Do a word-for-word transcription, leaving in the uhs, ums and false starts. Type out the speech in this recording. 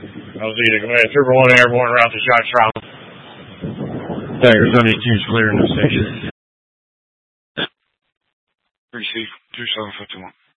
I'll see you. Go ahead. Trooper one Airborne, route to shot trial. Tiger seventy-two is clear in the station. three C two seven fifty-one.